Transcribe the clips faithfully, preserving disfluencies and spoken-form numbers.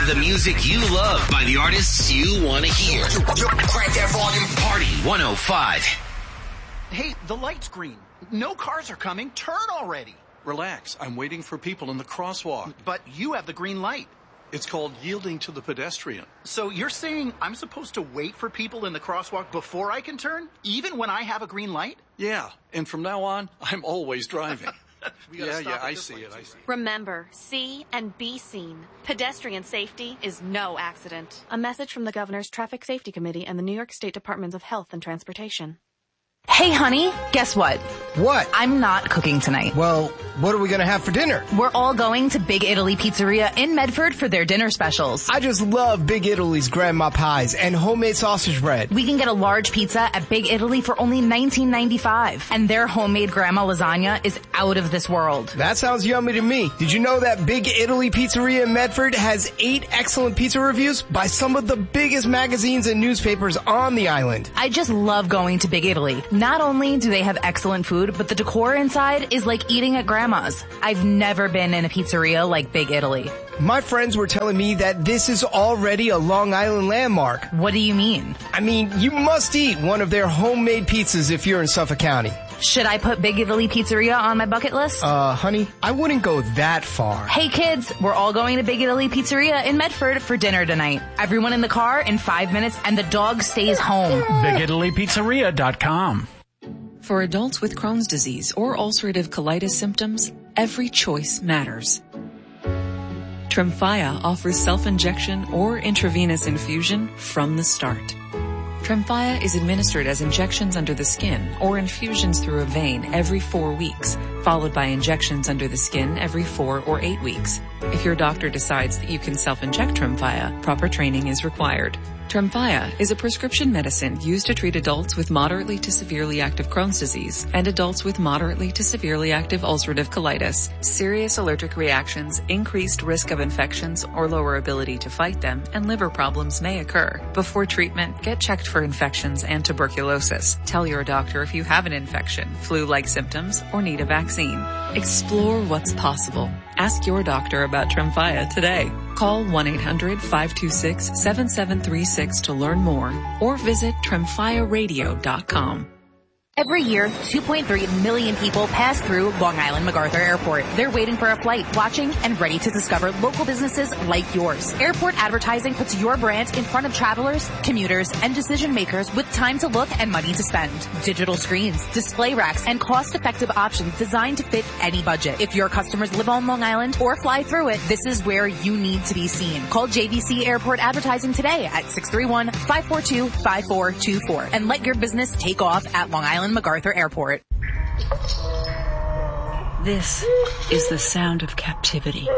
have the music you love by the artists you want to hear. Crank that volume. Party one oh five. Hey, the light's green. No cars are coming. Turn already. Relax. I'm waiting for people in the crosswalk. But you have the green light. It's called yielding to the pedestrian. So you're saying I'm supposed to wait for people in the crosswalk before I can turn, even when I have a green light? Yeah, and from now on, I'm always driving. yeah, yeah, I see it, I see it. Remember, see and be seen. Pedestrian safety is no accident. A message from the Governor's Traffic Safety Committee and the New York State Departments of Health and Transportation. Hey, honey, guess what? What? I'm not cooking tonight. Well, what are we going to have for dinner? We're all going to Big Italy Pizzeria in Medford for their dinner specials. I just love Big Italy's grandma pies and homemade sausage bread. We can get a large pizza at Big Italy for only nineteen ninety-five, and their homemade grandma lasagna is out of this world. That sounds yummy to me. Did you know that Big Italy Pizzeria in Medford has eight excellent pizza reviews by some of the biggest magazines and newspapers on the island? I just love going to Big Italy. Not only do they have excellent food, but the decor inside is like eating at grandma's. I've never been in a pizzeria like Big Italy. My friends were telling me that this is already a Long Island landmark. What do you mean? I mean, you must eat one of their homemade pizzas if you're in Suffolk County. Should I put Big Italy Pizzeria on my bucket list? Uh, honey, I wouldn't go that far. Hey kids, we're all going to Big Italy Pizzeria in Medford for dinner tonight. Everyone in the car in five minutes and the dog stays home. big italy pizzeria dot com. For adults with Crohn's disease or ulcerative colitis symptoms, every choice matters. Tremfya offers self-injection or intravenous infusion from the start. Tremfya is administered as injections under the skin or infusions through a vein every four weeks, followed by injections under the skin every four or eight weeks. If your doctor decides that you can self-inject Tremfya, proper training is required. Tremfya is a prescription medicine used to treat adults with moderately to severely active Crohn's disease and adults with moderately to severely active ulcerative colitis. Serious allergic reactions, increased risk of infections or lower ability to fight them, and liver problems may occur. Before treatment, get checked for infections and tuberculosis. Tell your doctor if you have an infection, flu-like symptoms, or need a vaccine. Explore what's possible. Ask your doctor about Tremfya today. Call one eight hundred five two six seven seven three six to learn more or visit tremfya radio dot com. Every year, two point three million people pass through Long Island MacArthur Airport. They're waiting for a flight, watching, and ready to discover local businesses like yours. Airport advertising puts your brand in front of travelers, commuters, and decision makers with time to look and money to spend. Digital screens, display racks, and cost-effective options designed to fit any budget. If your customers live on Long Island or fly through it, this is where you need to be seen. Call J V C Airport Advertising today at six three one, five four two, five four two four and let your business take off at Long Island MacArthur Airport. This is the sound of captivity.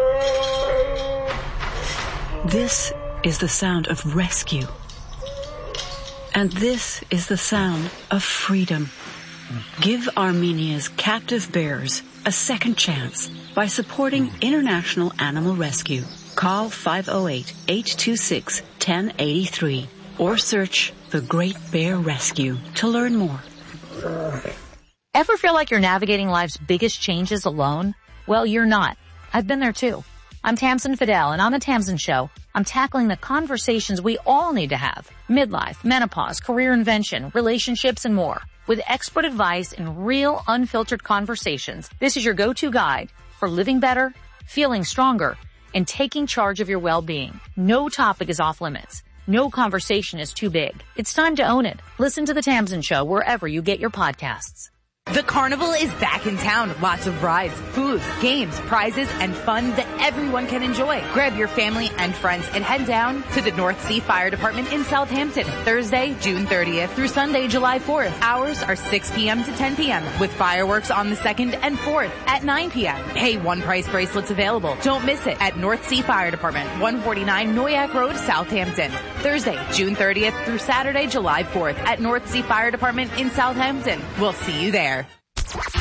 This is the sound of rescue. And this is the sound of freedom. Give Armenia's captive bears a second chance by supporting International Animal Rescue. Call five oh eight, eight two six, one oh eight three or search The Great Bear Rescue to learn more. Ever feel like you're navigating life's biggest changes alone? Well, you're not. I've been there too. I'm Tamsin Fidel, and on The Tamsin Show, I'm tackling the conversations we all need to have. Midlife, menopause, career invention, relationships, and more. With expert advice and real, unfiltered conversations, this is your go-to guide for living better, feeling stronger, and taking charge of your well-being. No topic is off limits. No conversation is too big. It's time to own it. Listen to The Tamsin Show wherever you get your podcasts. The carnival is back in town. Lots of rides, food, games, prizes, and fun that everyone can enjoy. Grab your family and friends and head down to the North Sea Fire Department in Southampton, Thursday, June thirtieth through Sunday, July fourth. Hours are six p.m. to ten p.m. with fireworks on the second and fourth at nine p.m. Pay one price bracelets available. Don't miss it at North Sea Fire Department, one forty-nine Noyac Road, Southampton. Thursday, June thirtieth through Saturday, July fourth at North Sea Fire Department in Southampton. We'll see you there.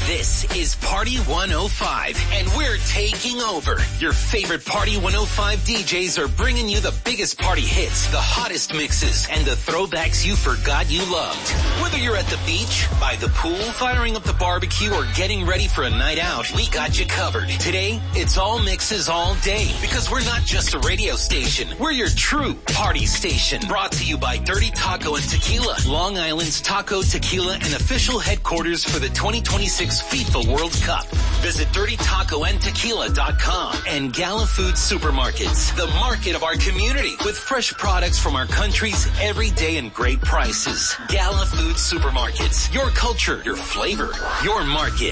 This is Party one oh five, and we're taking over. Your favorite Party one oh five D Js are bringing you the biggest party hits, the hottest mixes, and the throwbacks you forgot you loved. Whether you're at the beach, by the pool, firing up the barbecue, or getting ready for a night out, we got you covered. Today, it's all mixes all day, because we're not just a radio station. We're your true party station. Brought to you by Dirty Taco and Tequila, Long Island's taco, tequila, and official headquarters for the twenty twenty-six FIFA World Cup. Visit dirty taco and tequila dot com and Gala Food Supermarkets, the market of our community, with fresh products from our country's everyday and great prices. Gala Food Supermarkets, your culture, your flavor, your market.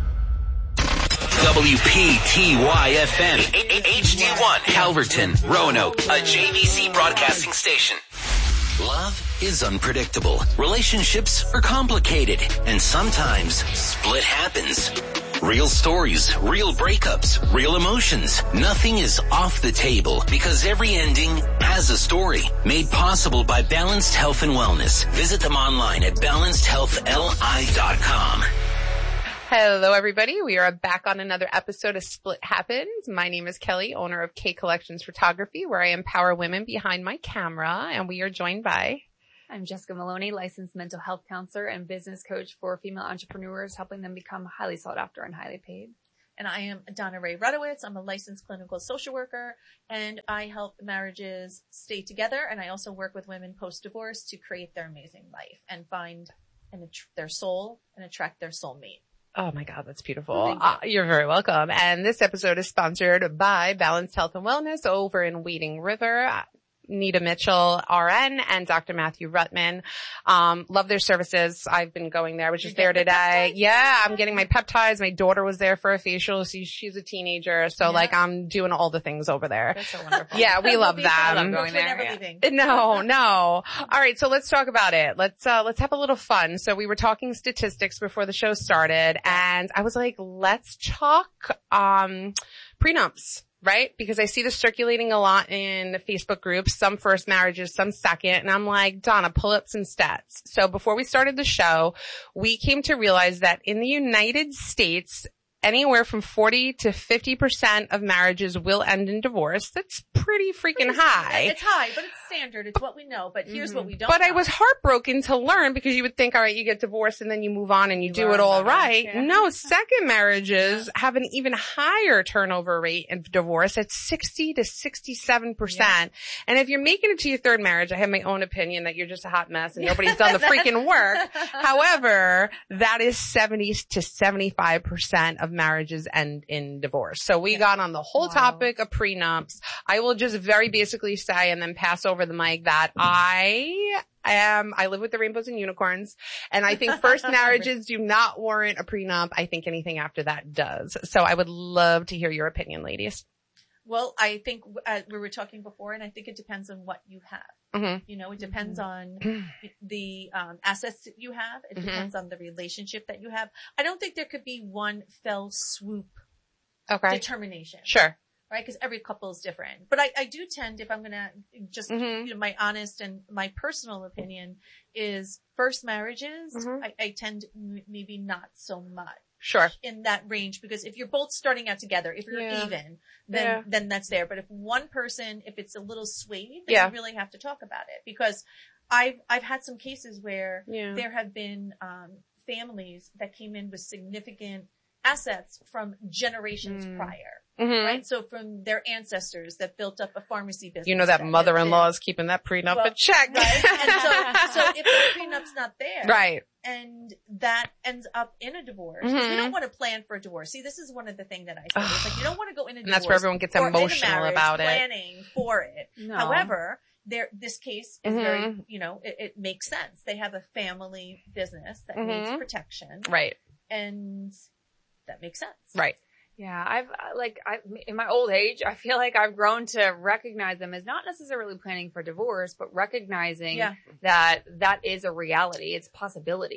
W P T Y F M, H D one, Calverton, Roanoke, a J V C broadcasting station. Love is unpredictable. Relationships are complicated. And sometimes split happens. Real stories, real breakups, real emotions. Nothing is off the table because every ending has a story. Made possible by Balanced Health and Wellness. Visit them online at balanced health l i dot com. Hello, everybody. We are back on another episode of Split Happens. My name is Kelly, owner of K Collections Photography, where I empower women behind my camera, and we are joined by... I'm Jessica Maloney, licensed mental health counselor and business coach for female entrepreneurs, helping them become highly sought after and highly paid. And I am Donna Ray Rudowitz. I'm a licensed clinical social worker, and I help marriages stay together, and I also work with women post-divorce to create their amazing life and find and att- their soul and attract their soulmate. Oh my God, that's beautiful. You. Uh, you're very welcome. And this episode is sponsored by Balanced Health and Wellness over in Wading River. Nita Mitchell, R N, and Doctor Matthew Rutman. Um, love their services. I've been going there. I was just there today. Yeah, I'm getting my peptides. My daughter was there for a facial. She, she's a teenager. So yeah. like I'm doing all the things over there. That's so wonderful. Yeah, we love them. I love going there. Never leaving. No, no. All right. So let's talk about it. Let's, uh, let's have a little fun. So we were talking statistics before the show started, and I was like, let's talk, um, prenups. Right? Because I see this circulating a lot in Facebook groups, some first marriages, some second. And I'm like, Donna, pull up some stats. So before we started the show, we came to realize that in the United States, anywhere from forty to fifty percent of marriages will end in divorce. That's pretty freaking pretty high. It's high, but it's standard. It's what we know. But here's mm-hmm. what we don't But know. I was heartbroken to learn, because you would think, all right, you get divorced and then you move on and you, you do it all right. Yeah. No, second marriages yeah. have an even higher turnover rate in divorce at sixty to sixty-seven percent. Yeah. And if you're making it to your third marriage, I have my own opinion that you're just a hot mess and nobody's done the freaking work. However, that is seventy to seventy-five percent of marriages end in divorce. So we yeah. got on the whole wow. topic of prenups. I will just very basically say, and then pass over the mic, that I am, I live with the rainbows and unicorns, and I think first marriages do not warrant a prenup. I think anything after that does. So I would love to hear your opinion, ladies. Well, I think uh, we were talking before, and I think it depends on what you have. Mm-hmm. You know, it depends mm-hmm. on the um, assets that you have. It mm-hmm. depends on the relationship that you have. I don't think there could be one fell swoop okay. determination. Sure. Right? Because every couple is different. But I, I do tend, if I'm going to just, mm-hmm. you know, my honest and my personal opinion is first marriages, mm-hmm. I, I tend m- maybe not so much. Sure. In that range, because if you're both starting out together, if you're yeah. even, then, yeah. then that's there. But if one person, if it's a little swayed, then yeah. you really have to talk about it, because I've, I've had some cases where yeah. there have been, um, families that came in with significant assets from generations mm. prior. Mm-hmm. Right? So from their ancestors that built up a pharmacy business. You know that, that mother-in-law is keeping that prenup well, in check. Right? And so, so if the prenup's not there. Right. And that ends up in a divorce. Mm-hmm. We don't want to plan for a divorce. See, this is one of the things that I say. It's like you don't want to go in a divorce. And that's where everyone gets emotional about it. Planning for it. No. However, there, this case is mm-hmm. very, you know, it, it makes sense. They have a family business that mm-hmm. needs protection. Right. And that makes sense. Right. Yeah, I've, like, I, in my old age, I feel like I've grown to recognize them as not necessarily planning for divorce, but recognizing yeah. that that is a reality. It's a possibility.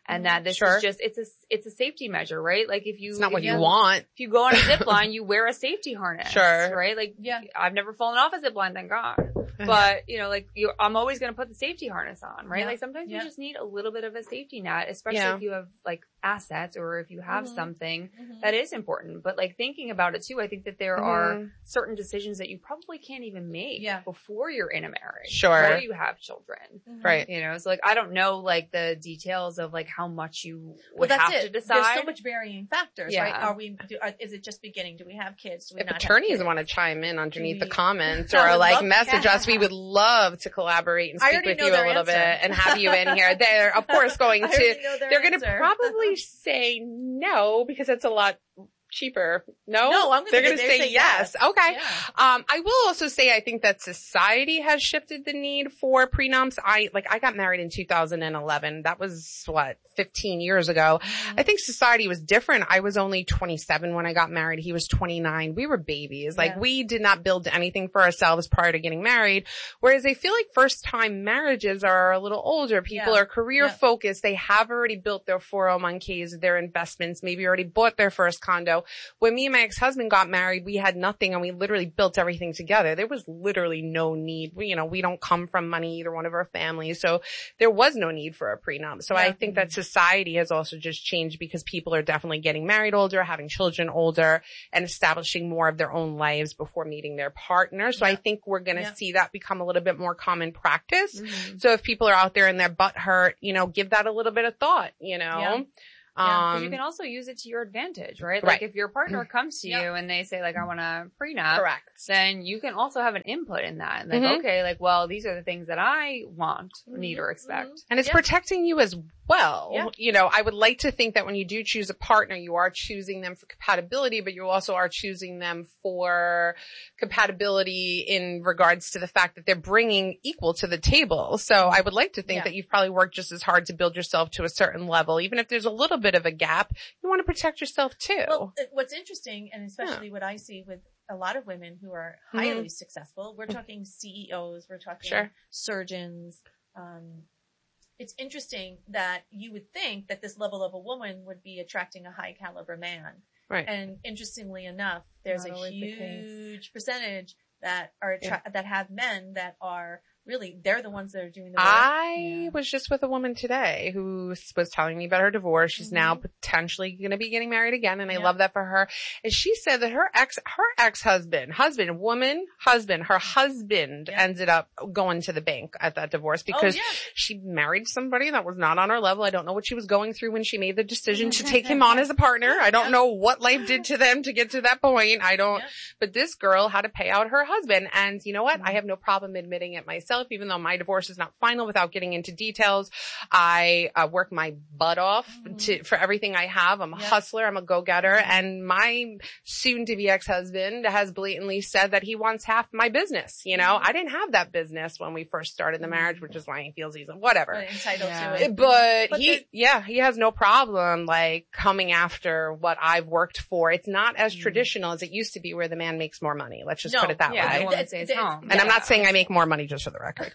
and that this Sure. is just, it's a, it's a safety measure, right? Like if you, It's not if what you you want. If you go on a zip line, you wear a safety harness. Sure. Right? Like, Yeah. I've never fallen off a zip line, thank God. But, you know, like, you, I'm always going to put the safety harness on, right? Yeah. Like, sometimes Yeah. you just need a little bit of a safety net, especially Yeah. if you have, like, assets or if you have Mhm. something Mhm. that is important. But, like, thinking about it, too, I think that there Mhm. are certain decisions that you probably can't even make Yeah. before you're in a marriage. Sure. Before you have children. Mhm. Right. You know, so, like, I don't know, like, the details of, like, how much you Well, would that's have it. to decide. There's so much varying factors, Yeah. right? Are we, do, are, is it just beginning? Do we have kids? Do we If not attorneys have kids? want to chime in underneath we- the comments I or would like love- message us, we would love to collaborate and I speak already with know you a their little answer. bit and have you in here. They're of course going I to, already know their they're going to answer. probably say no because it's a lot cheaper. No, No, I'm gonna they're get- going to they say say yes. yes. Okay. Yeah. Um, I will also say I think that society has shifted the need for prenups. I like I got married in two thousand eleven. That was what fifteen years ago. Mm-hmm. I think society was different. I was only twenty-seven when I got married. He was twenty-nine. We were babies. Like Yeah. we did not build anything for ourselves prior to getting married. Whereas I feel like first time marriages are a little older. People Yeah. are career Yeah. focused. They have already built their four oh one k's, their investments, maybe already bought their first condo. When me and my ex-husband got married, we had nothing and we literally built everything together. There was literally no need. We, you know, we don't come from money, either one of our families. So there was no need for a prenup. So I Yeah. think that society has also just changed because people are definitely getting married older, having children older, and establishing more of their own lives before meeting their partner. So I think we're going to Yeah. see that become a little bit more common practice. Mm-hmm. So if people are out there and their butt hurt, you know, give that a little bit of thought, you know? Yeah. Because Um, you can also use it to your advantage, right? Right. Like if your partner comes to Yeah. you and they say like, I want a prenup. Correct. Then you can also have an input in that. Like, Mhm. okay, like, well, these are the things that I want, Mm-hmm. need, or expect. And it's Yeah. protecting you as well. Yeah. You know, I would like to think that when you do choose a partner, you are choosing them for compatibility, but you also are choosing them for compatibility in regards to the fact that they're bringing equal to the table. So I would like to think Yeah. that you've probably worked just as hard to build yourself to a certain level. Even if there's a little bit of a gap, you want to protect yourself too. Well, it- what's interesting, and especially what I see with a lot of women who are highly Mhm. successful, we're talking C E Os, we're talking Sure. surgeons. Um, it's interesting that you would think that this level of a woman would be attracting a high caliber man. Right. And interestingly enough, there's Not a always the case. huge percentage that are attra- Yeah. that have men that are really, they're the ones that are doing the work. I Yeah. was just with a woman today who was telling me about her divorce. She's now Mhm. potentially going to be getting married again, and I Yeah. love that for her. And she said that her ex, her ex-husband, husband, woman, husband, her husband Yeah. ended up going to the bank at that divorce because oh, yeah. she married somebody that was not on her level. I don't know what she was going through when she made the decision to take him on as a partner. I don't know what life did to them to get to that point. I don't, Yeah. but this girl had to pay out her husband. And you know what? I have no problem admitting it myself, even though my divorce is not final. Without getting into details, I uh, work my butt off Mm-hmm. to, for everything I have. I'm a Yeah. hustler. I'm a go-getter. And my soon-to-be ex-husband has blatantly said that he wants half my business. You know, Mm-hmm. I didn't have that business when we first started the marriage, which is why he feels he's whatever. But entitled Yeah. to it. But, But he, the- yeah, he has no problem like coming after what I've worked for. It's not as traditional as it used to be where the man makes more money. Let's just No, put it that Yeah, way. the woman It's- stays it's- home. And I'm yeah. not saying I make more money, just for the record.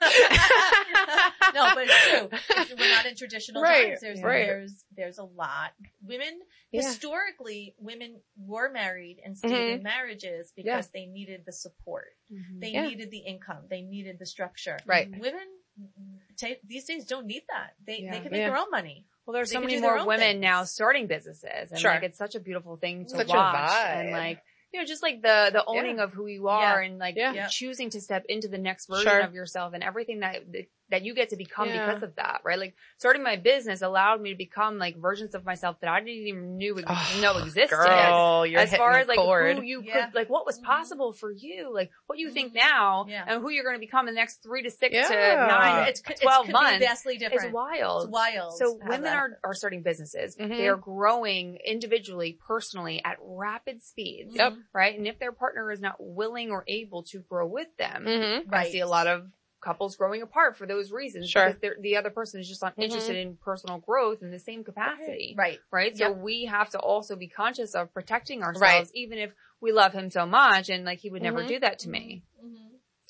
No, but it's true. It's- We're not in traditional Right, times. There's, right. there's, there's a lot. Women, Yeah. historically, women were married and stayed Mhm. in marriages because they needed the support. They Yeah. needed the income. They needed the structure. Right. Women ta these days don't need that. They, Yeah. they can make Yeah. their own money. Well, there's They so can many do their more own women things. now starting businesses, and Sure. like it's such a beautiful thing to Such a watch, vibe. and like you know, just like the the owning Yeah. of who you are, Yeah. and like Yeah. Yeah. choosing to step into the next version Sure. of yourself, and everything that that you get to become Yeah. because of that, right? Like starting my business allowed me to become like versions of myself that I didn't even knew Oh, know existed. girl, you're as far hitting as a like chord. who you Yeah. could, like what was Mhm. possible for you, like what you think Mhm. now, Yeah. and who you're going to become in the next three to six Yeah. to nine, It's, it's twelve could months. be vastly different. It's wild. It's wild. So how women that- are, are starting businesses. Mhm. They are growing individually, personally at rapid speeds. Yep. Right. And if their partner is not willing or able to grow with them, Mm-hmm. I see a lot of couples growing apart for those reasons. Sure. Because they're- the other person is just not Mhm. interested in personal growth in the same capacity. Right. Right. So Yep. we have to also be conscious of protecting ourselves, Right. even if we love him so much and like he would never Mhm. do that to me. Mhm. Yeah.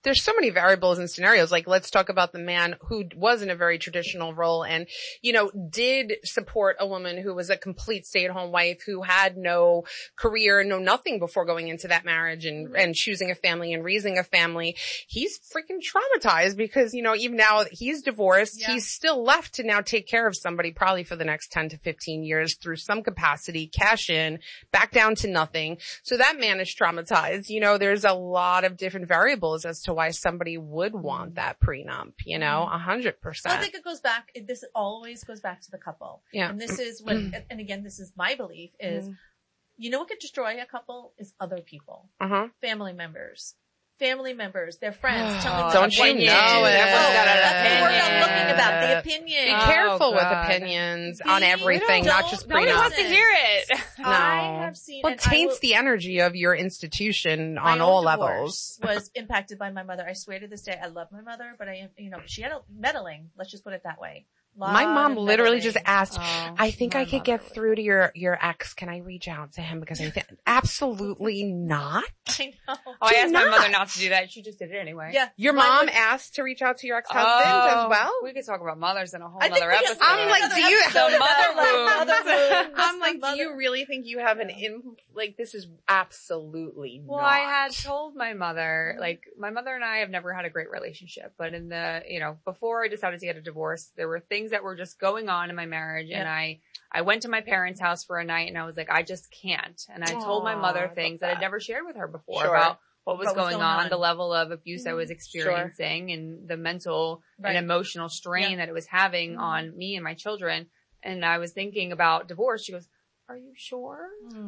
there's so many variables and scenarios. Like, let's talk about the man who was in a very traditional role and, you know, did support a woman who was a complete stay-at-home wife who had no career, no nothing before going into that marriage and, mm-hmm. and choosing a family and raising a family. He's freaking traumatized because, you know, even now that he's divorced, yeah. he's still left to now take care of somebody probably for the next ten to fifteen years through some capacity, cash in, back down to nothing. So that man is traumatized. You know, there's a lot of different variables as to why somebody would want that prenup, you know, a hundred percent. I think it goes back, this always goes back to the couple. Yeah. And this is what, and again, this is my belief is, mm. you know what could destroy a couple is other people, uh-huh. family members. Family members, their friends, telling them don't what you know it? Everyone's got an opinion. That's the word I'm looking about, the opinion. Be careful oh, with opinions Be, on everything, not just prenup. Nobody wants to hear it. No. I have seen. Well, it taints will, the energy of your institution on all levels. Was impacted by my mother. I swear to this day, I love my mother, but I, you know, she had a meddling. Let's just put it that way. My mom literally just asked, oh, I think I could get through to your, your ex. Can I reach out to him? Because I think, absolutely not. I know. Oh, I asked not. my mother not to do that. She just did it anyway. Yeah. Your mom was, asked to reach out to your ex-husband oh, as well? We could talk about mothers in a whole I other episode. I'm like, do you, the mother wounds. I'm like, do you really think you have an, in, like, this is absolutely well, not. I had told my mother, like, my mother and I have never had a great relationship, but in the, you know, before I decided to get a divorce, there were things that were just going on in my marriage yep. and I, I went to my parents' house for a night and I was like, I just can't. And I Aww, told my mother things that. that I'd never shared with her before sure. about what was, what going, was going on, on, the level of abuse mm-hmm. I was experiencing sure. and the mental right. and emotional strain yeah. that it was having mm-hmm. on me and my children. And I was thinking about divorce. She goes, are you sure?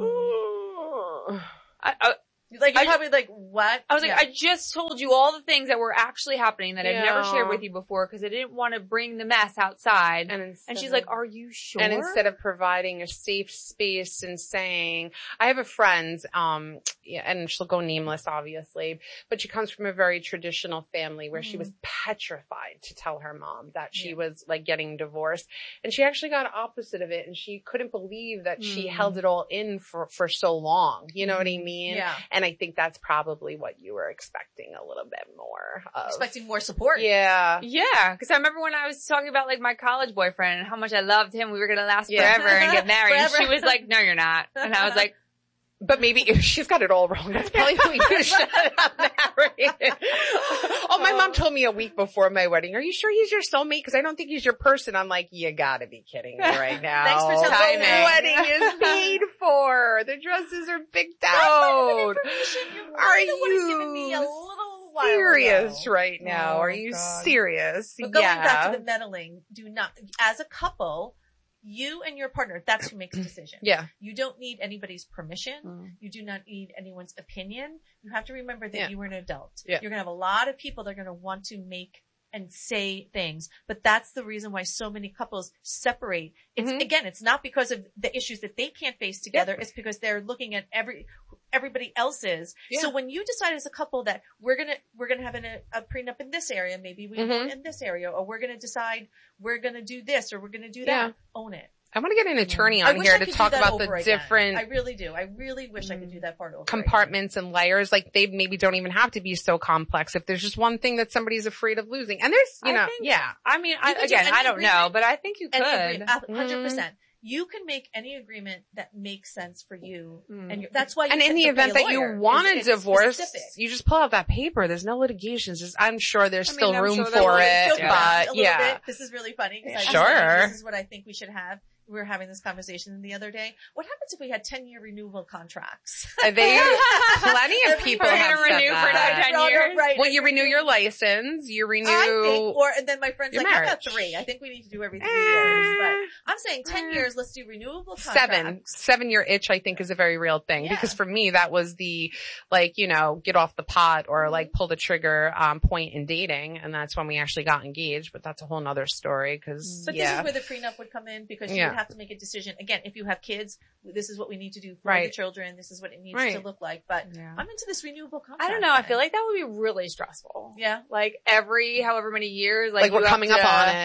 Mm. I, I, Like, you're I, probably like, what? I was like, yeah. I just told you all the things that were actually happening that yeah. I'd never shared with you before because I didn't want to bring the mess outside. And, and she's of, like, are you sure? And instead of providing a safe space and saying, I have a friend, um, yeah, and she'll go nameless, obviously, but she comes from a very traditional family where mm. she was petrified to tell her mom that she yeah. was like getting divorced. And she actually got opposite of it and she couldn't believe that mm. she held it all in for, for so long. You know mm. what I mean? Yeah. And I think that's probably what you were expecting a little bit more of. Expecting more support. Yeah. Yeah. Cause I remember when I was talking about like my college boyfriend and how much I loved him, we were going to last yeah. forever and get married. And she was like, no, you're not. And I was like, but maybe if she's got it all wrong. That's probably what you should have married. Oh, my mom told me a week before my wedding, are you sure he's your soulmate? Cause I don't think he's your person. I'm like, you gotta be kidding me right now. Thanks for telling me. me. The wedding is paid for. The dresses are picked out. Are you me a little while serious ago. right now? Oh, are you God. serious? But going yeah. back to the meddling, do not, as a couple, you and your partner, that's who makes the decision. Yeah. You don't need anybody's permission. Mm. You do not need anyone's opinion. You have to remember that yeah. you were an adult. Yeah. You're going to have a lot of people that are going to want to make and say things, but that's the reason why so many couples separate. It's mm-hmm. again, it's not because of the issues that they can't face together. Yeah. It's because they're looking at every, everybody else's. Yeah. So when you decide as a couple that we're going to, we're going to have an, a, a prenup in this area, maybe we mm-hmm. in this area, or we're going to decide we're going to do this or we're going to do that, yeah. own it. I want to get an attorney on here to talk about the different. I really do. I really wish I could do that part over. Compartments and layers. Like they maybe don't even have to be so complex. If there's just one thing that somebody's afraid of losing, and there's, you know, think, yeah. I mean, I, again, I don't know, but I think you could. one hundred percent. You can make any agreement that makes sense for you, mm. and that's why. You and in the event that you want a divorce, you just pull out that paper. There's no litigations. Just, I'm sure there's I mean, still I'm room sure for it, yeah. but yeah. Bit. This is really funny. Yeah. Sure. This is what I think we should have. We were having this conversation the other day. What happens if we had ten year renewable contracts? They, plenty of people have said renew that. for ten years. Right. Well, you renew your license, you renew. I think, or, and then my friend's like, marriage. how about three? I think we need to do every three uh, years. But I'm saying ten uh, years, let's do renewable contracts. Seven. Seven year itch, I think, is a very real thing. Yeah. Because for me, that was the, like, you know, get off the pot or like pull the trigger, um, point in dating. And that's when we actually got engaged. But that's a whole nother story. Cause, but yeah. this is where the prenup would come in because you yeah. would have to make a decision. Again, if you have kids, this is what we need to do for right. the children. This is what it needs right. to look like. But yeah. I'm into this renewable contract. I don't know. Thing. I feel like that would be really stressful. Yeah. Like every however many years, like, like we're coming to, up on it.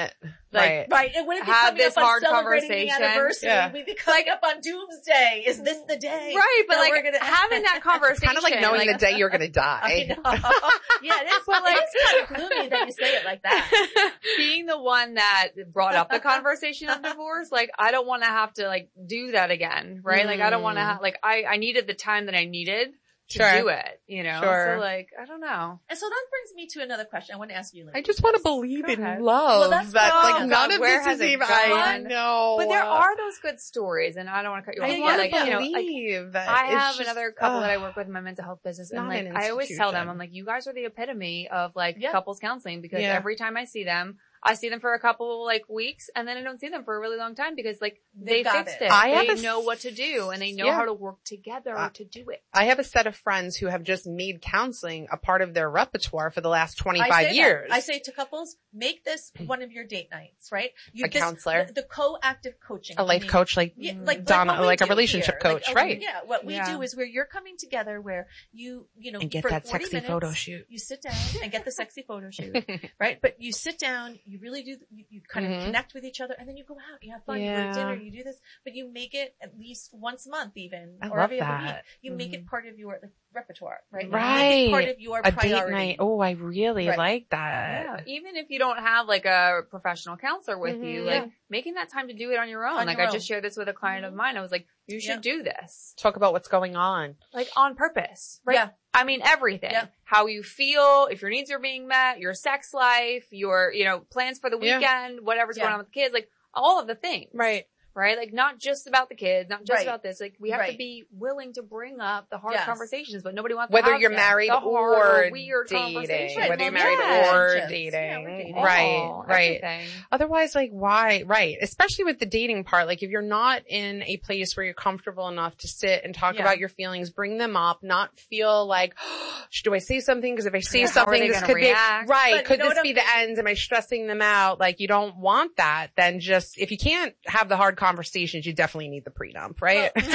Like, right. Right. It wouldn't be have coming this up on hard celebrating the conversation. anniversary. Yeah. We'd be coming up on doomsday. Is this the day? Right, but that like we're gonna... having that conversation. Kind of like knowing like, the day you're going to die. I know. Yeah, it is, but like, it's kind of gloomy that you say it like that. being the one that brought up the conversation of divorce, like I don't want to have to like do that again, right? Mm. Like I don't want to have, like I, I needed the time that I needed to sure. do it, you know? Sure. So like, I don't know. And so that brings me to another question I want to ask you, Lindsay. I just want to believe Go in ahead. love. Well, that's that, oh, like, God, none of where this has is it even, gone? I know. But there are those good stories, and I don't want to cut you off. I but, want like, to you know, believe like, that. I it's have just, another couple uh, that I work with in my mental health business, and not like an I always tell them, institution. I'm like, you guys are the epitome of like Yeah. couples counseling because Yeah. every time I see them, I see them for a couple like weeks, and then I don't see them for a really long time because like they They got fixed it. it. I have they a s- know what to do, and they know Yeah. how to work together Uh, to do it. I have a set of friends who have just made counseling a part of their repertoire for the last I twenty-five say years. That. I say to couples, make this one of your date nights, right? You, A this, counselor. The, the co-active coaching. a life meaning- coach like Yeah, like, Donna, like, what we like a do relationship here. coach, Like, right? Yeah, what we Yeah. do is where you're coming together where you, you know, And get for that forty sexy minutes, photo shoot. You sit down and get the sexy photo shoot, right? But you sit down, you really do, you, you kind Mhm. of connect with each other, and then you go out, you have fun, you go Yeah. to dinner, you do this, but you make it at least once a month even, I or love every other week. that. You make it part of your like, repertoire, right? You Right. Make it part of your A priority. date night. Oh, I really Right. like that. Yeah, even if you don't have like a professional counselor with Mhm. you, like Yeah. making that time to do it on your own. On like your I just own. shared this with a client of mine. I was like, you should do this. Talk about what's going on. Like on purpose, right? Yeah. I mean, everything. Yeah. How you feel, if your needs are being met, your sex life, your, you know, plans for the Yeah. weekend, whatever's Yeah. going on with the kids, like all of the things. Right. Right? Like not just about the kids, not just Right. about this. Like we have to Right. be willing to bring up the hard Yes. conversations, but nobody wants to Whether have you're the- married the hard or weird dating. conversations. Right, Whether you're well, married yeah. or Relationships. dating. Yeah, we're dating. Right, All, right. everything. Otherwise, like, why? Right. Especially with the dating part. Like, if you're not in a place where you're comfortable enough to sit and talk Yeah. about your feelings, bring them up, not feel like, oh, do I say something? Because if I say Yeah, how are something, they this gonna could react? be, right, But could you know this what be I'm- the end? Am I stressing them out? Like, you don't want that. Then just, if you can't have the hard conversations, you definitely need the prenup, right? Well,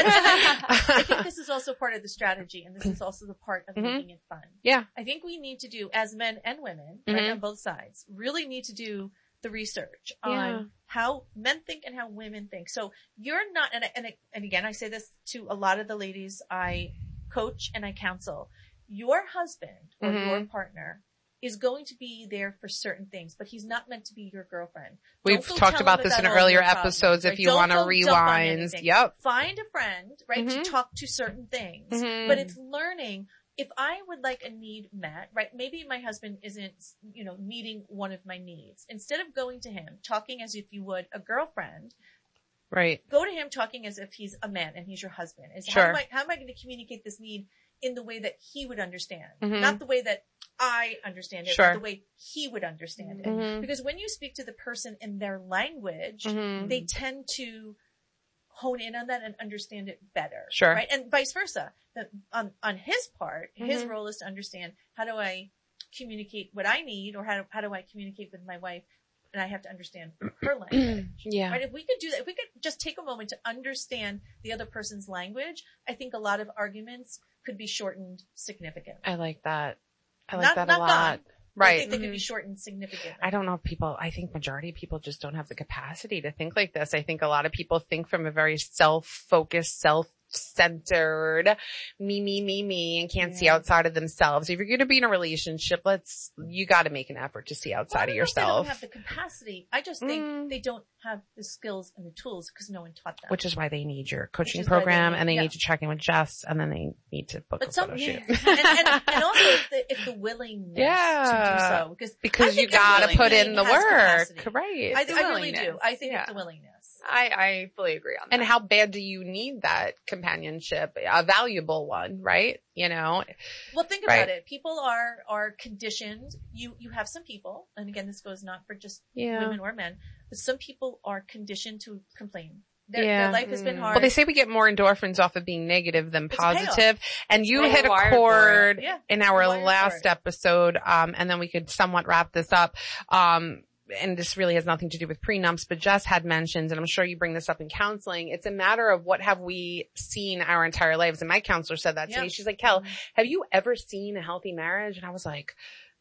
I think this is also part of the strategy, and this is also the part of Mhm. making it fun. Yeah. I think we need to do, as men and women, right, Mhm. on both sides, really need to do the research Yeah. on how men think and how women think. So you're not, and, I- and, I- and again, I say this to a lot of the ladies I coach and I counsel. Your husband or Mhm. your partner is going to be there for certain things, but he's not meant to be your girlfriend. We've Don't go talked tell about him this in all earlier your problems, episodes if right? you Don't want to go dump on rewind. anything. Yep. Find a friend, right, Mhm. to talk to certain things. Mhm. But it's learning. If I would like a need met, right, maybe my husband isn't, you know, meeting one of my needs. Instead of going to him, talking as if you would a girlfriend, Right. go to him talking as if he's a man and he's your husband. Is Sure. how am I, how am I going to communicate this need in the way that he would understand? Mhm. Not the way that I understand it, Sure. but the way he would understand it. Mhm. Because when you speak to the person in their language, Mhm. they tend to hone in on that and understand it better. Sure. Right? And vice versa. The, on, on his part, his Mhm. role is to understand how do I communicate what I need, or how do, how do I communicate with my wife? And I have to understand her language. Yeah. Right? If we could do that, if we could just take a moment to understand the other person's language, I think a lot of arguments could be shortened significantly. I like that. I like Not- that not a lot. gone. I Right. think they could be shortened significantly. I don't know if people, I think majority of people just don't have the capacity to think like this. I think a lot of people think from a very self-focused, self-centered, me, me, me, me, and can't see outside of themselves. If you're going to be in a relationship, let's, you got to make an effort to see outside Well, I of don't know if They yourself. don't have the capacity. I just think they don't have the skills and the tools because no one taught them. Which is why they need your coaching is why they program, need- and they yeah. need to check in with Jess, and then they need to book But a some, photo yeah. shoot. and, and, and also if the, if the willingness to do Yeah. so. Because, Because I you think gotta every put being in the has work. capacity. Right. I, The I really do. willingness. I think Yeah. it's the willingness. I, I fully agree on that. And how bad do you need that companionship? A valuable one, right? You know? Well, think Right. about it. People are, are conditioned. You, you have some people, and again, this goes not for just Yeah. women or men, but some people are conditioned to complain. Their, Yeah. their life has been hard. Well, they say we get more endorphins off of being negative than It's a positive. payoff. And you We're hit a wired for chord it. Yeah, in we're our wired for last it. episode, um, and then we could somewhat wrap this up. Um, and this really has nothing to do with prenups, but Jess had mentioned, and I'm sure you bring this up in counseling, it's a matter of what have we seen our entire lives. And my counselor said that to Yeah. me. She's like, Kel, have you ever seen a healthy marriage? And I was like,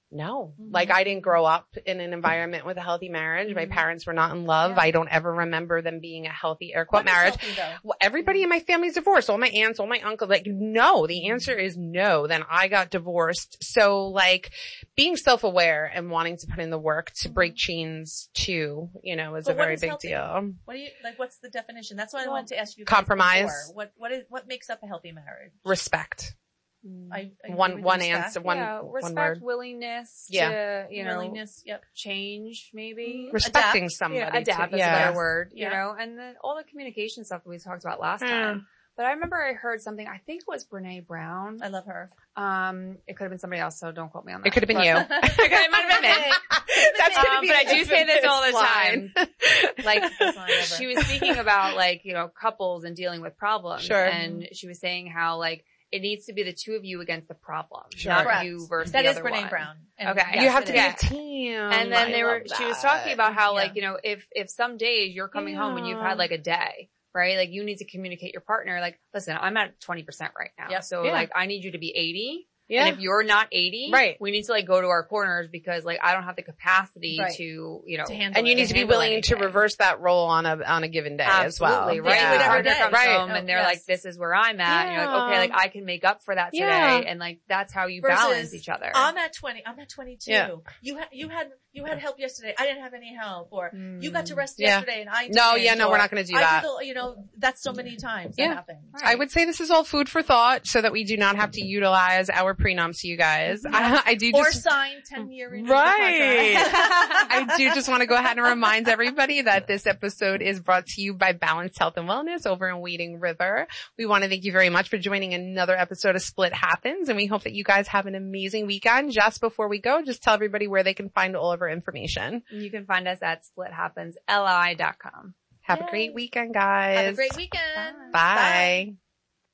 No, Mm-hmm. like I didn't grow up in an environment with a healthy marriage. Mm-hmm. My parents were not in love. Yeah. I don't ever remember them being a healthy air quote marriage. Healthy, well, everybody in my family's divorced. All my aunts, all my uncles, like no, the answer is no. Then I got divorced. So like being self-aware and wanting to put in the work to break chains too, you know, is but a very is big healthy? deal. What do you, like what's the definition? That's why I wanted to ask you. Compromise. What, what is, what makes up a healthy marriage? Respect. I, I one one respect. answer one yeah, one respect, word. willingness Yeah. to you know willingness, yep. change maybe respecting adapt. somebody yeah, adapt too. is yeah. a better word Yeah. you know and then all the communication stuff that we talked about last Yeah. time. But I remember I heard something, I think it was Brene Brown. I love her. Um, it could have been somebody else, so don't quote me on that. It could have been but, you. Okay, it might have been me. That's gonna um, be but I do say this all the line. time. Like, she was speaking about like, you know, couples and dealing with problems. Sure. And she was saying how like, it needs to be the two of you against the problem, sure. not Correct. you versus that the is other Brene one. Brown. And Okay. yes, you have to be is. a team. And then I they were, love she was that. talking about how Yeah. like, you know, if, if some days you're coming Yeah. home and you've had like a day, right? Like you need to communicate your partner, like, listen, I'm at twenty percent right now. Yep. So Yeah. like I need you to be eighty. Yeah. And if you're not eighty, Right. we need to like go to our corners because like I don't have the capacity Right. to, you know, To handle and you it. need to be handle willing anything. to reverse that role on a on a given day as well. Absolutely, right? Yeah. Your Whatever partner day. comes Right. home and they're Oh, like, yes. this is where I'm at. And you're like, okay, Yeah. like I can make up for that today. Yeah. And like that's how you Versus, balance each other. I'm at twenty. I'm at twenty-two. Yeah. You had you had you had help yesterday. I didn't have any help, or Mm. you got to rest Yeah. yesterday and I didn't. No, yeah, no, or we're not going to do I that. did the- you know, that's so many times Yeah. that happens. I would say this is all food for thought so that we do not have to utilize our prenums to you guys. I, I do Or just, sign ten year renewal right. contract. I do just want to go ahead and remind everybody that this episode is brought to you by Balanced Health and Wellness over in Wading River. We want to thank you very much for joining another episode of Split Happens, and we hope that you guys have an amazing weekend. Just before we go, just tell everybody where they can find all of our information. You can find us at split happens L I dot com. Have Yay. a great weekend, guys. Have a great weekend. Bye. Bye.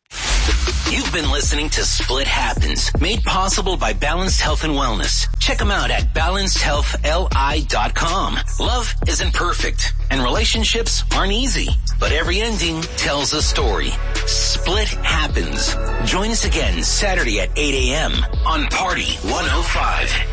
You've been listening to Split Happens, made possible by Balanced Health and Wellness. Check them out at balanced health L I dot com. Love isn't perfect, and relationships aren't easy, but every ending tells a story. Split Happens. Join us again Saturday at eight a.m. on Party one oh five.